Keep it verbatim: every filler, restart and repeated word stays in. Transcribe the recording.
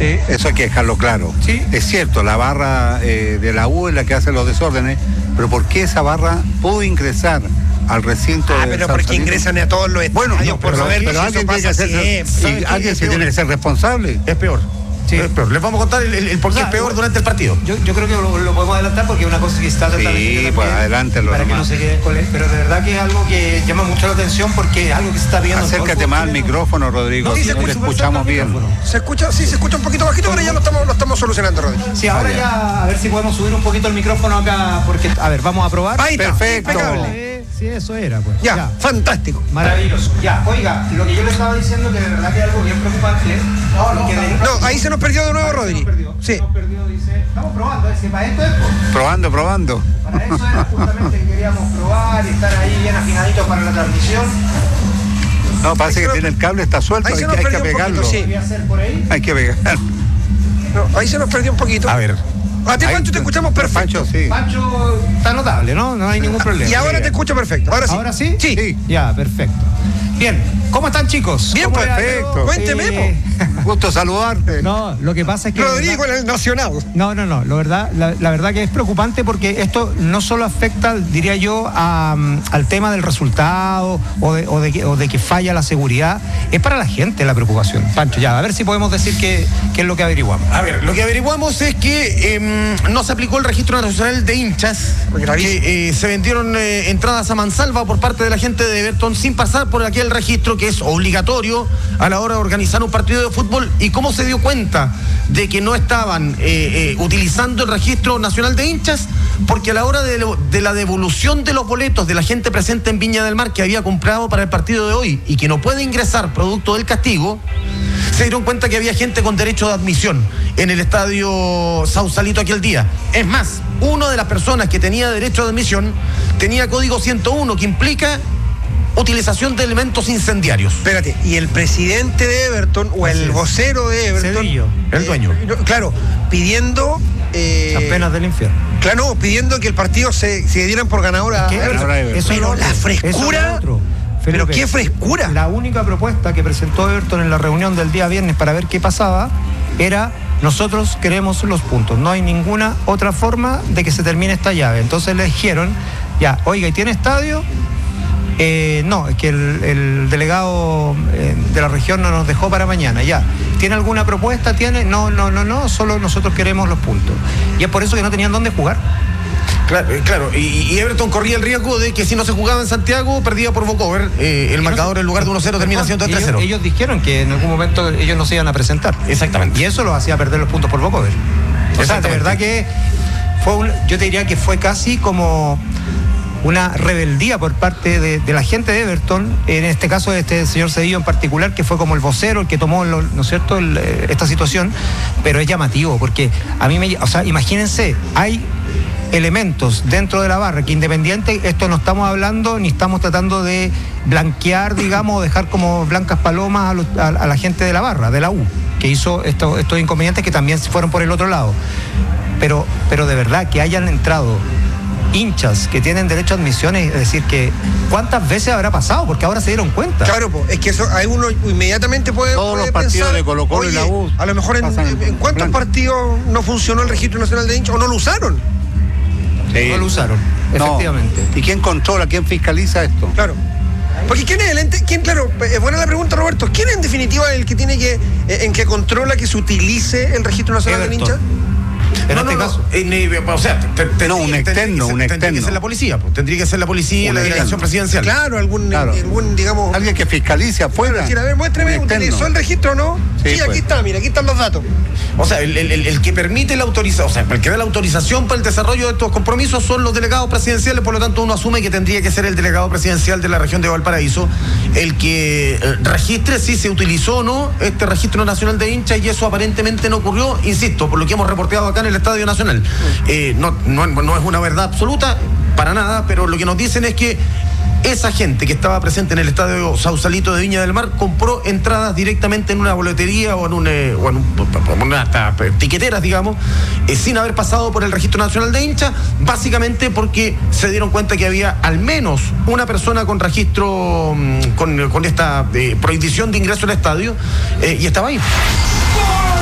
Sí. Eso hay que dejarlo claro. ¿Sí? Es cierto, la barra eh, de la U es la que hace los desórdenes, pero ¿por qué esa barra pudo ingresar al recinto? Ah, de pero San porque Salito? ingresan a todos los estadios, Bueno, no, por pero, saber pero que alguien eso tiene que pasa hacer, siempre. y alguien se tiene que ser responsable. Es peor. Sí. Es peor. Les vamos a contar el, el, el por qué o sea, es peor durante el partido. Yo, yo creo que lo, lo podemos adelantar porque es una cosa que está tratando sí, pues adelántalo para nomás. que no se queden con él, pero de verdad que es algo que llama mucho la atención porque es algo que se está viendo. Acércate más al micrófono, Rodrigo, no, sí, si no te escuchamos bien. Se escucha, sí, se escucha un poquito bajito, pero ya lo estamos, lo estamos solucionando, Rodrigo. Sí, ahora ah, ya, a ver si podemos subir un poquito el micrófono acá, porque, a ver, vamos a probar. Ahí está, perfecto. Impecable. Sí, eso era, pues. Ya, ya, fantástico. Maravilloso. Ya, oiga, lo que yo le estaba diciendo que de verdad que es algo bien preocupante. No, no, de... no, ahí se nos perdió de nuevo, Rodri. Se perdió, sí. Se nos perdió, dice. Estamos probando, es que para esto es. Pues. Probando, probando. Para eso era justamente que queríamos probar y estar ahí bien afinaditos para la transmisión. No, parece que, que tiene el cable, está suelto, hay, hay que pegarlo. Poquito, sí. ¿Qué voy a hacer por ahí? Hay que pegar. No, ahí se nos perdió un poquito. A ver. A ti, Pancho, te escuchamos perfecto. Pancho, sí. Pancho está notable, ¿no? No hay ningún problema. Y ahora te escucho perfecto. Ahora sí. ¿Ahora sí? Sí. sí. Ya, perfecto. Bien, ¿cómo están, chicos? Bien, perfecto. Cuénteme, eh... gusto saludarte. No, lo que pasa es que... Rodrigo en el Nacional. No, no, no, la verdad, la, la verdad que es preocupante porque esto no solo afecta, diría yo, a, al tema del resultado o de, o, de que, o de que falla la seguridad, es para la gente la preocupación. Pancho, ya, a ver si podemos decir qué, qué es lo que averiguamos. A ver, lo que averiguamos es que eh, no se aplicó el registro nacional de hinchas, que eh, se vendieron eh, entradas a mansalva por parte de la gente de Everton sin pasar por aquel registro que es obligatorio a la hora de organizar un partido de fútbol. ¿Y cómo se dio cuenta de que no estaban eh, eh, utilizando el registro nacional de hinchas? Porque a la hora de, lo, de la devolución de los boletos de la gente presente en Viña del Mar que había comprado para el partido de hoy y que no puede ingresar producto del castigo, se dieron cuenta que había gente con derecho de admisión en el estadio Sausalito aquel día. Es más, una de las personas que tenía derecho de admisión tenía código ciento uno, que implica utilización de elementos incendiarios. Espérate, y el presidente de Everton o el vocero de Everton, Cedillo, el eh, dueño, no, claro, pidiendo eh, las penas del infierno. Claro, no, pidiendo que el partido se, se dieran por ganador a Everton. Eso pero es la frescura. Pero qué frescura. La única propuesta que presentó Everton en la reunión del día viernes para ver qué pasaba era: nosotros queremos los puntos, no hay ninguna otra forma de que se termine esta llave. Entonces le dijeron, ya, oiga, ¿y tiene estadio? Eh, no, es que el, el delegado eh, de la región no nos dejó para mañana, ya. ¿Tiene alguna propuesta? ¿Tiene? No, no, no, no, solo nosotros queremos los puntos. Y es por eso que no tenían dónde jugar. Claro, claro. Y, y Everton corría el riesgo de que si no se jugaba en Santiago, perdía por walkover. Eh, el marcador en lugar de uno cero termina siendo tres cero. Ellos, ellos dijeron que en algún momento ellos no se iban a presentar. Exactamente. Y eso los hacía perder los puntos por walkover. O sea, de verdad que fue un, yo te diría que fue casi como una rebeldía por parte de, de la gente de Everton, en este caso de este señor Cedillo en particular, que fue como el vocero, el que tomó, lo, ¿no es cierto?, el, esta situación. Pero es llamativo, porque a mí me... O sea, imagínense, hay elementos dentro de la barra que, independiente, esto no estamos hablando ni estamos tratando de blanquear, digamos, o dejar como blancas palomas a, los, a, a la gente de la barra, de la U, que hizo esto, estos inconvenientes que también fueron por el otro lado. Pero, pero de verdad que hayan entrado hinchas que tienen derecho a admisiones, es decir, que ¿cuántas veces habrá pasado? Porque ahora se dieron cuenta. Claro, pues, es que eso hay uno inmediatamente puede, todos puede los partidos pensar, de Colo Colo y la U, a lo mejor en, en, en cuántos blanco. partidos no funcionó el registro nacional de hinchas o no lo usaron. Sí. No lo usaron, no. Efectivamente. ¿Y quién controla, quién fiscaliza esto? Claro. Porque ¿quién es el ente? ¿Quién, claro, es buena la pregunta, Roberto. ¿Quién en definitiva es el que tiene que, eh, en que controla que se utilice el registro nacional Everton. de hinchas? En no, este no, caso. No, eh, o sea, te, te, no, un externo, un externo. Tendría que ser la policía, pues, tendría que ser la policía, un la delegación presidencial. Claro, algún, claro. algún, digamos... Alguien que fiscalice afuera. Decir, a ver, muéstreme, ¿utilizó el registro o no? Sí, sí, aquí pues. está, mira, aquí están los datos. O sea, el, el, el que permite la autorización, o sea, el que da la autorización para el desarrollo de estos compromisos son los delegados presidenciales, por lo tanto uno asume que tendría que ser el delegado presidencial de la región de Valparaíso el que eh, registre si se utilizó o no este registro nacional de hinchas, y eso aparentemente no ocurrió, insisto, por lo que hemos reporteado acá en el Estadio Nacional. Eh, no, no, no es una verdad absoluta, para nada, pero lo que nos dicen es que esa gente que estaba presente en el estadio Sausalito de Viña del Mar compró entradas directamente en una boletería o en, un, eh, o en un, una hasta tiqueteras, digamos, eh, sin haber pasado por el Registro Nacional de Hinchas, básicamente porque se dieron cuenta que había al menos una persona con registro, con, con esta eh, prohibición de ingreso al estadio, eh, y estaba ahí.